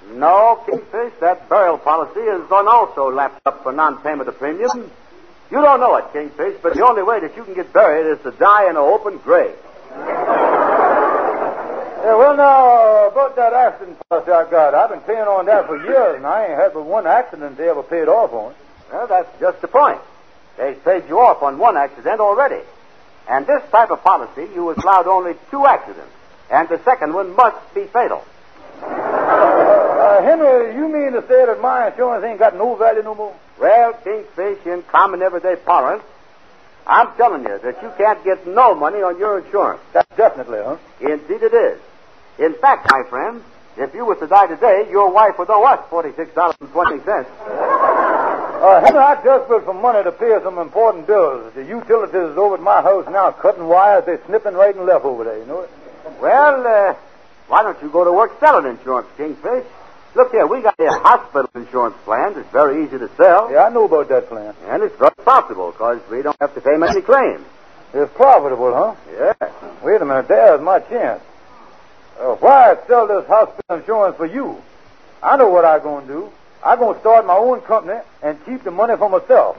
No, Kingfish, that burial policy is also lapsed up for non-payment of premium. You don't know it, Kingfish, but the only way that you can get buried is to die in an open grave. Yeah, well, now, about that accident policy I got, I've been paying on that for years, and I ain't had but one accident they ever paid off on. Well, that's just the point. They've paid you off on one accident already. And this type of policy, you was allowed only 2 accidents, and the second one must be fatal. Henry, you mean to say that my insurance ain't got no value no more? Well, Kingfish, in common everyday parlance, I'm telling you that you can't get no money on your insurance. That's definitely, huh? Indeed it is. In fact, my friend, if you were to die today, your wife would owe us $46.20. Henry, I desperate for money to pay some important bills. The utilities over at my house now cutting wires. They're snipping right and left over there, you know it? Well, why don't you go to work selling insurance, Kingfish? Look here, we got a hospital insurance plan that's very easy to sell. Yeah, I know about that plan. And it's very profitable because we don't have to pay many claims. It's profitable, huh? Yeah. Wait a minute, there's my chance. Why sell this hospital insurance for you? I know what I'm going to do. I'm going to start my own company and keep the money for myself.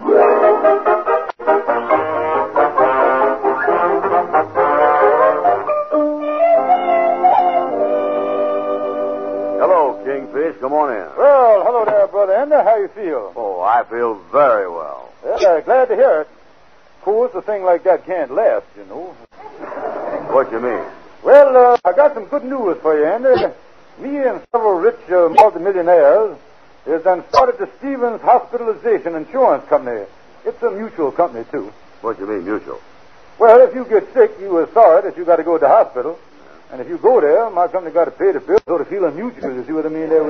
Hello, Kingfish. Come on in. Well, hello there, Brother Ender. How you feel? Oh, I feel very well. Well, glad to hear it. Of course, a thing like that can't last, you know. What you mean? Well, I got some good news for you, Ender. Me and several rich multimillionaires has done started the Stevens Hospitalization Insurance Company. It's a mutual company, too. What you mean, mutual? Well, if you get sick, you are sorry that you got to go to the hospital. And if you go there, my company got to pay the bill, so to feel mutual, you see what I mean there?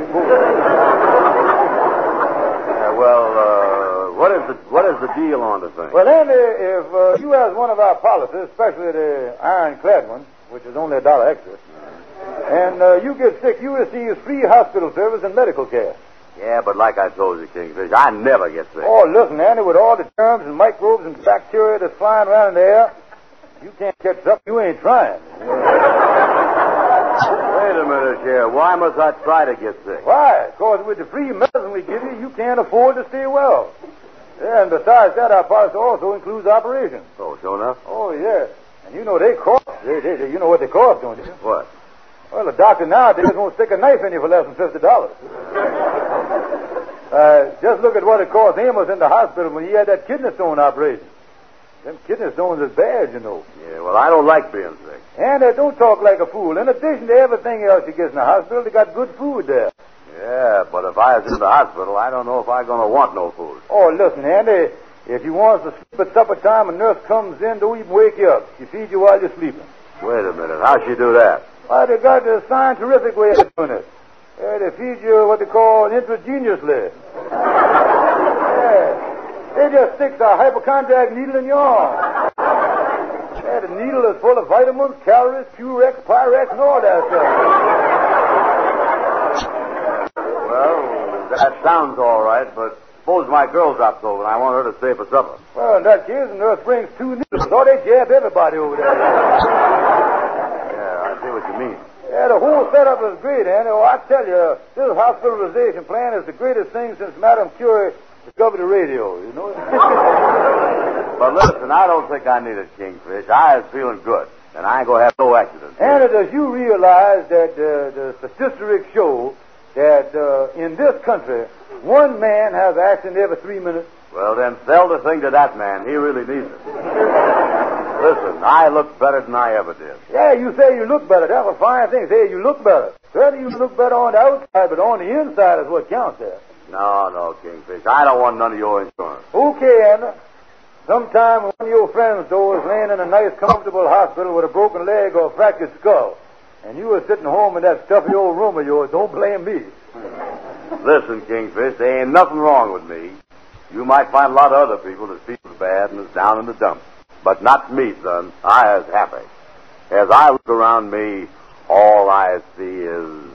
What is the deal on the thing? Well, Andy, if you has one of our policies, especially the ironclad one, which is only $1 extra, and you get sick, you receive free hospital service and medical care. Yeah, but like I told you, Kingfish, I never get sick. Oh, listen, Andy, with all the germs and microbes and bacteria that's flying around in the air, you can't catch up. You ain't trying. Wait a minute here. Why must I try to get sick? Why? Because with the free medicine we give you, you can't afford to stay well. Yeah, and besides that, our policy also includes operations. Oh, sure enough? Oh, yeah. And you know they cost. You know what they cost, don't you? What? Well, the doctor nowadays won't stick a knife in you for less than $50. Just look at what it cost Amos in the hospital when he had that kidney stone operation. Them kidney stones is bad, you know. Yeah, well, I don't like being sick. And don't talk like a fool. In addition to everything else you get in the hospital, they got good food there. Yeah, but if I was in the hospital, I don't know if I'm going to want no food. Oh, listen, Andy, if you want to sleep at supper time, a nurse comes in, don't even wake you up. She feeds you while you're sleeping. Wait a minute. How'd she do that? Why, they got a scientific way of doing it. They feed you what they call intravenously. Yeah. They just stick a hypochondriac needle in your arm. Yeah, the needle is full of vitamins, calories, Purex, Pyrex, and all that stuff. Well, that sounds all right, but suppose my girl drops over and I want her to stay for supper. Well, in that case, the nurse brings 2 needles. Oh, they jab everybody over there. Yeah, I see what you mean. Yeah, the whole setup is great, Andy. Oh, I tell you, this hospitalization plan is the greatest thing since Madame Curie discovered the radio, you know? But listen, I don't think I need a Kingfish. I was feeling good, and I ain't going to have no accidents. Andy, does you realize that the statistics show that in this country, one man has an accident every 3 minutes? Well, then sell the thing to that man. He really needs it. Listen, I look better than I ever did. Yeah, you say you look better. That's a fine thing. Say you look better. Certainly you look better on the outside, but on the inside is what counts there. No, Kingfish. I don't want none of your insurance. Okay, Anna. Sometime when one of your friends, though, is laying in a nice, comfortable hospital with a broken leg or a fractured skull, and you are sitting home in that stuffy old room of yours, don't blame me. Listen, Kingfish, there ain't nothing wrong with me. You might find a lot of other people that feels bad and is down in the dumps. But not me, son. I is happy. As I look around me, all I see is